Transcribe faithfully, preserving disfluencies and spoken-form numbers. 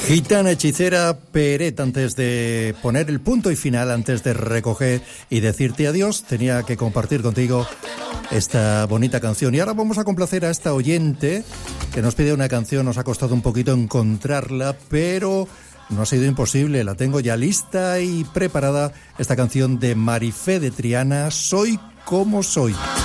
Gitana hechicera Peret, antes de poner el punto y final, antes de recoger y decirte adiós, tenía que compartir contigo esta bonita canción. Y ahora vamos a complacer a esta oyente que nos pide una canción. Nos ha costado un poquito encontrarla, pero no ha sido imposible. La tengo ya lista y preparada, esta canción de Marifé de Triana, Soy como soy.